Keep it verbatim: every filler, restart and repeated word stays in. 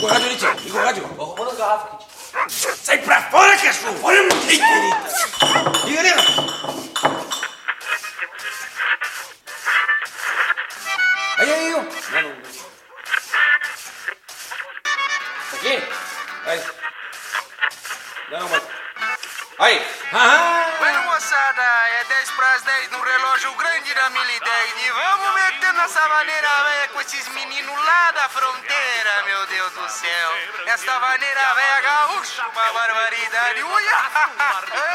Liga o rádio, Litinho. Liga o rádio. Tô arrumando as garrafas aqui. Sai pra fora, cachorro. Olha, meu Deus. Liga, liga. Aí, aí, ó. Não, não. Aqui? Aí. Não, mas... Aí. Ah! Bueno, moçada, é dez para as dez no relógio grande da mil e dez. E vamos meter nessa vaneira velha com esses meninos lá da fronteira, meu Deus do céu. Essa vaneira velha gaúcha, uma barbaridade. Uia!